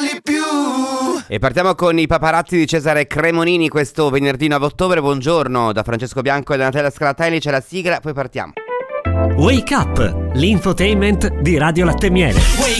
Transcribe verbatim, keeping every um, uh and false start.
parli più. E partiamo con i paparazzi di Cesare Cremonini questo venerdì nove ottobre. Buongiorno da Francesco Bianco e da Natalia Scalatelli, c'è la sigla, poi partiamo. Wake Up, l'infotainment di Radio Latte Miele. Wake